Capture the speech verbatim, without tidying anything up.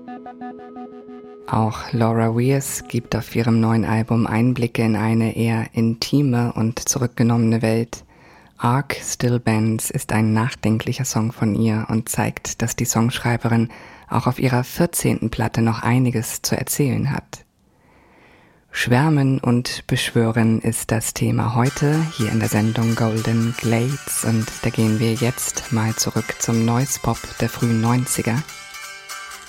Auch Laura Weirs gibt auf ihrem neuen Album Einblicke in eine eher intime und zurückgenommene Welt. Arc Still Bends ist ein nachdenklicher Song von ihr und zeigt, dass die Songschreiberin auch auf ihrer vierzehnten Platte noch einiges zu erzählen hat. Schwärmen und Beschwören ist das Thema heute hier in der Sendung Golden Glades und da gehen wir jetzt mal zurück zum Noise Pop der frühen neunziger.